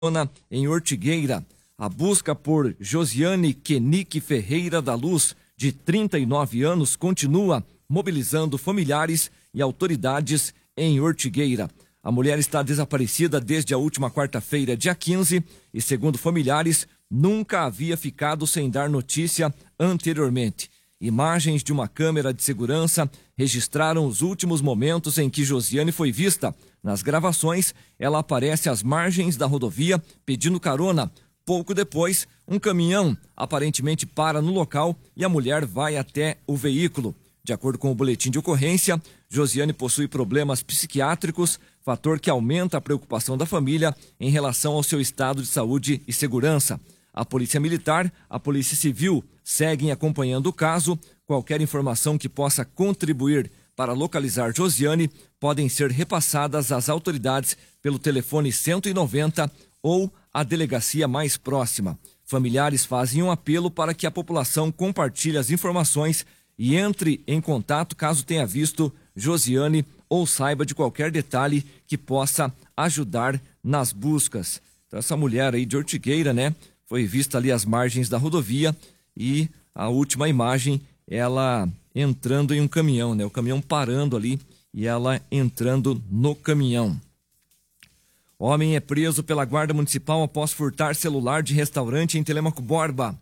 em Ortigueira. A busca por Josiane Kenique Ferreira da Luz, de 39 anos, continua mobilizando familiares e autoridades em Ortigueira. A mulher está desaparecida desde a última quarta-feira, dia 15, e, segundo familiares, nunca havia ficado sem dar notícia anteriormente. Imagens de uma câmera de segurança registraram os últimos momentos em que Josiane foi vista. Nas gravações, ela aparece às margens da rodovia pedindo carona. Pouco depois, um caminhão aparentemente para no local e a mulher vai até o veículo. De acordo com o boletim de ocorrência, Josiane possui problemas psiquiátricos, fator que aumenta a preocupação da família em relação ao seu estado de saúde e segurança. A Polícia Militar, a Polícia Civil seguem acompanhando o caso. Qualquer informação que possa contribuir para localizar Josiane podem ser repassadas às autoridades pelo telefone 190 ou a delegacia mais próxima. Familiares fazem um apelo para que a população compartilhe as informações e entre em contato caso tenha visto Josiane ou saiba de qualquer detalhe que possa ajudar nas buscas. Então, essa mulher aí de Ortigueira, né, foi vista ali às margens da rodovia e a última imagem, ela entrando em um caminhão, né, o caminhão parando ali e ela entrando no caminhão. Homem é preso pela Guarda Municipal após furtar celular de restaurante em Telêmaco Borba.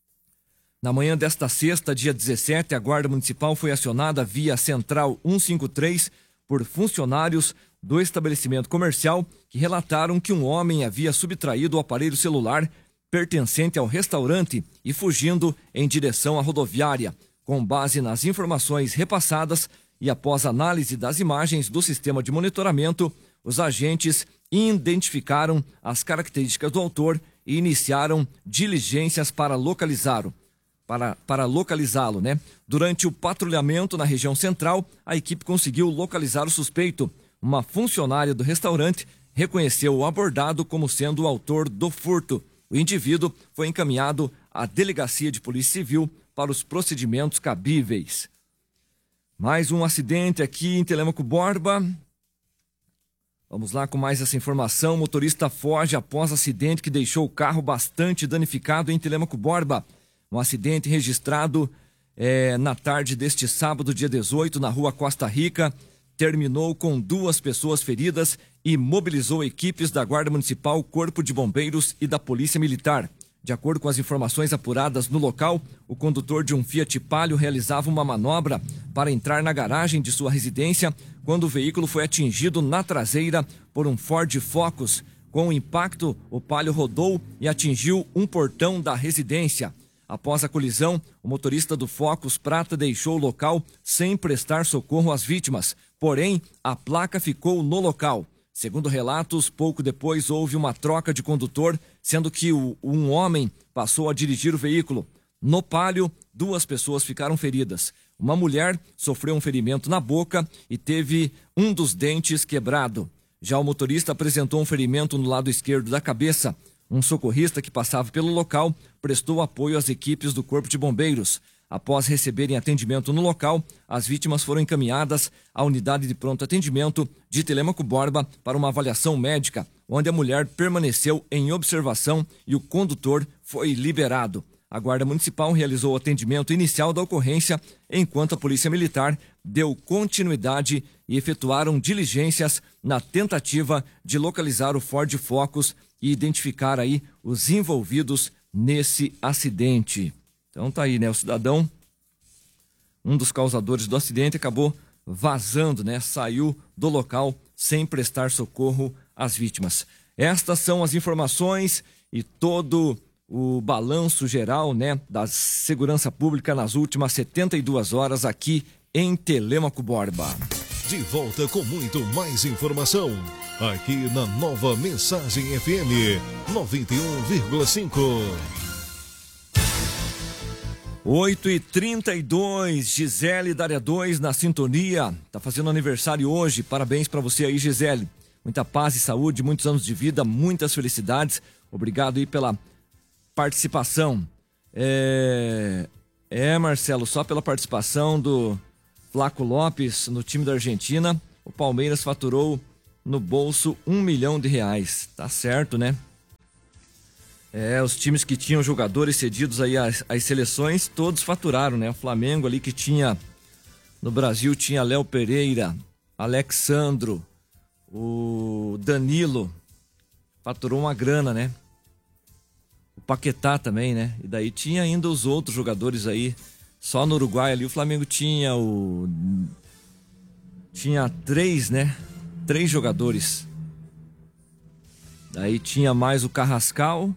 Na manhã desta sexta, dia 17, a Guarda Municipal foi acionada via Central 153 por funcionários do estabelecimento comercial que relataram que um homem havia subtraído o aparelho celular pertencente ao restaurante e fugindo em direção à rodoviária. Com base nas informações repassadas e após análise das imagens do sistema de monitoramento, os agentes identificaram as características do autor e iniciaram diligências para localizá-lo. Né? Durante o patrulhamento na região central, a equipe conseguiu localizar o suspeito. Uma funcionária do restaurante reconheceu o abordado como sendo o autor do furto. O indivíduo foi encaminhado à Delegacia de Polícia Civil para os procedimentos cabíveis. Mais um acidente aqui em Telêmaco Borba. Vamos lá com mais essa informação. O motorista foge após acidente que deixou o carro bastante danificado em Telêmaco Borba. Um acidente registrado na tarde deste sábado, dia 18, na rua Costa Rica, terminou com 2 pessoas feridas e mobilizou equipes da Guarda Municipal, Corpo de Bombeiros e da Polícia Militar. De acordo com as informações apuradas no local, o condutor de um Fiat Palio realizava uma manobra para entrar na garagem de sua residência quando o veículo foi atingido na traseira por um Ford Focus. Com o impacto, o Palio rodou e atingiu um portão da residência. Após a colisão, o motorista do Focus Prata deixou o local sem prestar socorro às vítimas, porém, a placa ficou no local. Segundo relatos, pouco depois houve uma troca de condutor, sendo que um homem passou a dirigir o veículo. No Palio, 2 pessoas ficaram feridas. Uma mulher sofreu um ferimento na boca e teve um dos dentes quebrado. Já o motorista apresentou um ferimento no lado esquerdo da cabeça. Um socorrista que passava pelo local prestou apoio às equipes do Corpo de Bombeiros. Após receberem atendimento no local, as vítimas foram encaminhadas à unidade de pronto atendimento de Telêmaco Borba para uma avaliação médica, onde a mulher permaneceu em observação e o condutor foi liberado. A Guarda Municipal realizou o atendimento inicial da ocorrência, enquanto a Polícia Militar deu continuidade e efetuaram diligências na tentativa de localizar o Ford Focus e identificar aí os envolvidos nesse acidente. Então tá aí, né? O cidadão, um dos causadores do acidente, acabou vazando, né? Saiu do local sem prestar socorro às vítimas. Estas são as informações e todo o balanço geral, né, da segurança pública nas últimas 72 horas aqui em Telêmaco Borba. De volta com muito mais informação, aqui na Nova Mensagem FM 91,5. 8h32, Gisele da área 2 na sintonia, tá fazendo aniversário hoje, parabéns para você aí, Gisele. Muita paz e saúde, muitos anos de vida, muitas felicidades, obrigado aí pela participação. Marcelo, só pela participação do Flaco Lopes no time da Argentina, o Palmeiras faturou no bolso R$1 milhão. Tá certo, né? Os times que tinham jogadores cedidos aí às seleções, todos faturaram, né? O Flamengo ali que tinha, no Brasil tinha Léo Pereira, Alexandro, o Danilo, faturou uma grana, né? O Paquetá também, né? E daí tinha ainda os outros jogadores aí, só no Uruguai ali o Flamengo tinha três, né? 3 jogadores. Daí tinha mais o Carrascal,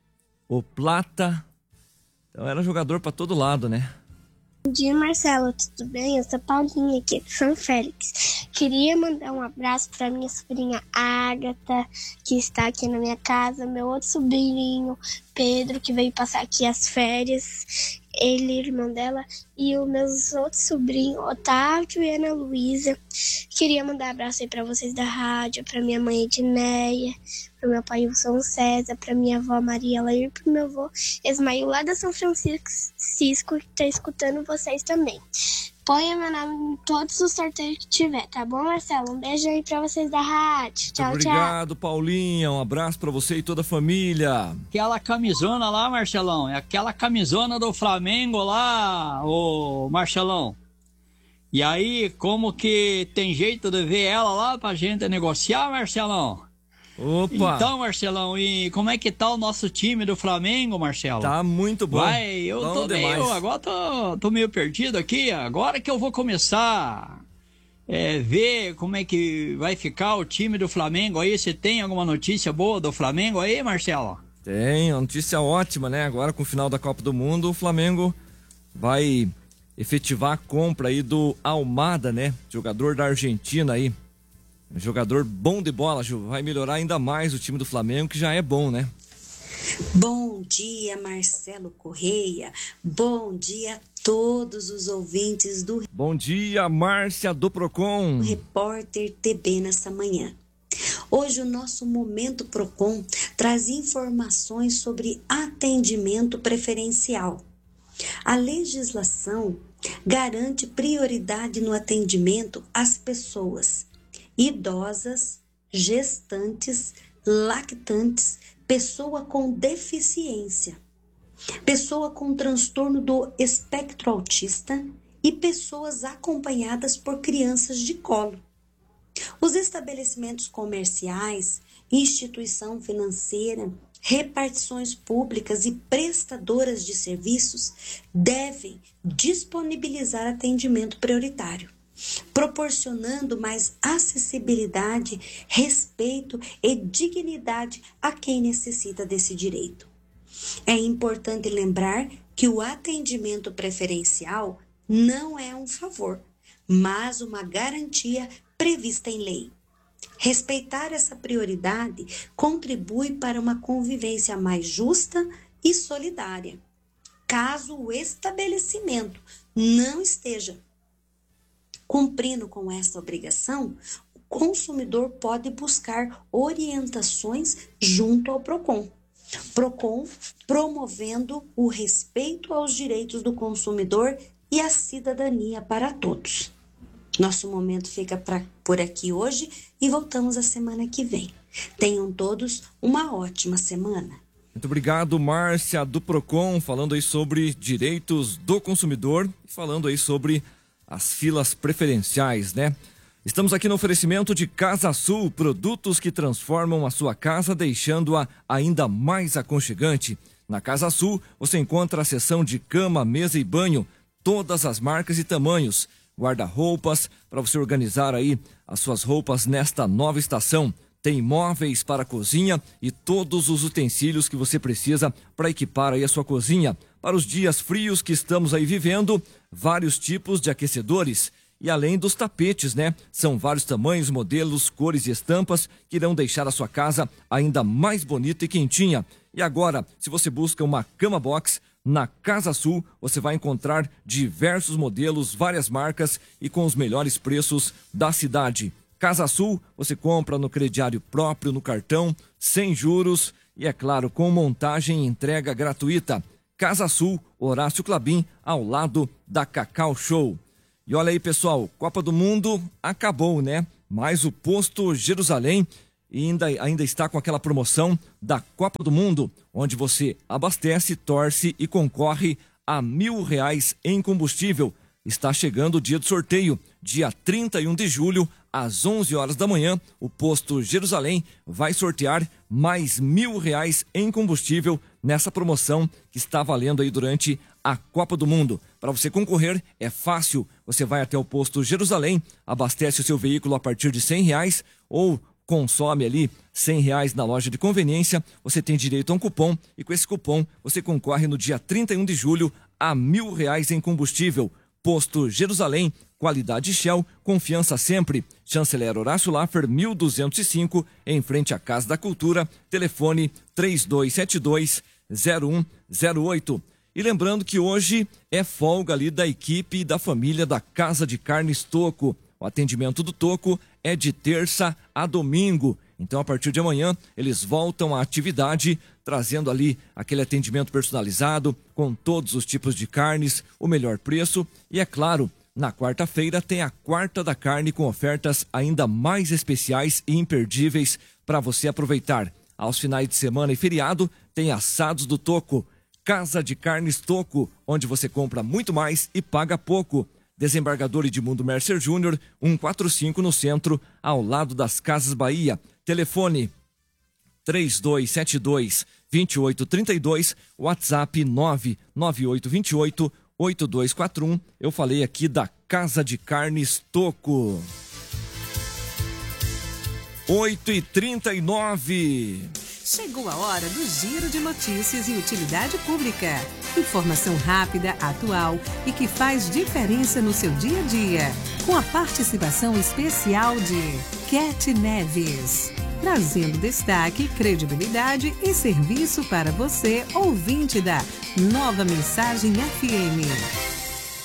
o Plata, então era jogador pra todo lado, né? Bom dia, Marcelo, tudo bem? Eu sou Paulinha aqui de São Félix. Queria mandar um abraço para minha sobrinha Ágata, que está aqui na minha casa, meu outro sobrinho, Pedro, que veio passar aqui as férias, ele, irmão dela, e os meus outros sobrinhos, Otávio e Ana Luísa. Queria mandar um abraço aí para vocês da rádio, para minha mãe Edneia, para meu pai Wilson César, para minha avó Maria Lair, para meu avô Esmail lá da São Francisco, que tá escutando vocês também. Ponha meu nome em todos os sorteios que tiver, tá bom, Marcelo? Um beijo aí pra vocês da rádio. Tchau, Obrigado, tchau. Paulinha. Um abraço pra você e toda a família. Aquela camisona lá, Marcelão, é aquela camisona do Flamengo lá, ô Marcelão. E aí, como que tem jeito de ver ela lá pra gente negociar, Marcelão? Opa! Então, Marcelão, e como é que tá o nosso time do Flamengo, Marcelo? Tá muito bom. Eu bom tô demais. meio, agora tô meio perdido aqui, agora que eu vou começar ver como é que vai ficar o time do Flamengo aí. Você tem alguma notícia boa do Flamengo aí, Marcelo? Tem, uma notícia ótima, né? Agora com o final da Copa do Mundo, o Flamengo vai efetivar a compra aí do Almada, né? Jogador da Argentina aí. Um jogador bom de bola, Ju. Vai melhorar ainda mais o time do Flamengo, que já é bom, né? Bom dia, Marcelo Correia. Bom dia a todos os ouvintes do Bom dia, Márcia do Procon. Repórter TB nessa manhã. Hoje o nosso Momento Procon traz informações sobre atendimento preferencial. A legislação garante prioridade no atendimento às pessoas idosas, gestantes, lactantes, pessoa com deficiência, pessoa com transtorno do espectro autista e pessoas acompanhadas por crianças de colo. Os estabelecimentos comerciais, instituição financeira, repartições públicas e prestadoras de serviços devem disponibilizar atendimento prioritário, proporcionando mais acessibilidade, respeito e dignidade a quem necessita desse direito. É importante lembrar que o atendimento preferencial não é um favor, mas uma garantia prevista em lei. Respeitar essa prioridade contribui para uma convivência mais justa e solidária. Caso o estabelecimento não esteja cumprindo com essa obrigação, o consumidor pode buscar orientações junto ao PROCON. PROCON promovendo o respeito aos direitos do consumidor e a cidadania para todos. Nosso momento fica por aqui hoje e voltamos a semana que vem. Tenham todos uma ótima semana. Muito obrigado, Márcia do Procon, falando aí sobre direitos do consumidor e falando aí sobre as filas preferenciais, né? Estamos aqui no oferecimento de Casa Sul, produtos que transformam a sua casa, deixando-a ainda mais aconchegante. Na Casa Sul, você encontra a seção de cama, mesa e banho, todas as marcas e tamanhos, guarda-roupas, para você organizar aí as suas roupas nesta nova estação. Tem móveis para a cozinha e todos os utensílios que você precisa para equipar aí a sua cozinha. Para os dias frios que estamos aí vivendo, vários tipos de aquecedores. E além dos tapetes, né? São vários tamanhos, modelos, cores e estampas que irão deixar a sua casa ainda mais bonita e quentinha. E agora, se você busca uma cama box, na Casa Sul você vai encontrar diversos modelos, várias marcas e com os melhores preços da cidade. Casa Sul, você compra no crediário próprio, no cartão, sem juros e, é claro, com montagem e entrega gratuita. Casa Sul, Horácio Clabin, ao lado da Cacau Show. E olha aí, pessoal, Copa do Mundo acabou, né? Mas o posto Jerusalém e ainda está com aquela promoção da Copa do Mundo, onde você abastece, torce e concorre a R$1.000 em combustível. Está chegando o dia do sorteio, dia 31 de julho, às 11 horas da manhã, o posto Jerusalém vai sortear mais R$1.000 em combustível nessa promoção que está valendo aí durante a Copa do Mundo. Para você concorrer é fácil, você vai até o posto Jerusalém, abastece o seu veículo a partir de R$100 ou consome ali R$100 na loja de conveniência, você tem direito a um cupom e com esse cupom você concorre no dia 31 de julho a R$1.000 em combustível. Posto Jerusalém, qualidade Shell, confiança sempre. Chanceler Horácio Laffer, 1205, em frente à Casa da Cultura. Telefone 3272-0108. E lembrando que hoje é folga ali da equipe e da família da Casa de Carnes Toco. O atendimento do Toco é de terça a domingo. Então, a partir de amanhã, eles voltam à atividade, trazendo ali aquele atendimento personalizado, com todos os tipos de carnes, o melhor preço. E, é claro, na quarta-feira tem a Quarta da Carne com ofertas ainda mais especiais e imperdíveis para você aproveitar. Aos finais de semana e feriado, tem assados do Toco. Casa de Carnes Toco, onde você compra muito mais e paga pouco. Desembargador Edmundo Mercer Júnior, 145 no centro, ao lado das Casas Bahia. Telefone 3272-2832, WhatsApp 99828-8241. Eu falei aqui da Casa de Carnes Toco. 8h39. Chegou a hora do Giro de Notícias e Utilidade Pública. Informação rápida, atual e que faz diferença no seu dia a dia. Com a participação especial de Cat Neves. Trazendo destaque, credibilidade e serviço para você, ouvinte da Nova Mensagem FM.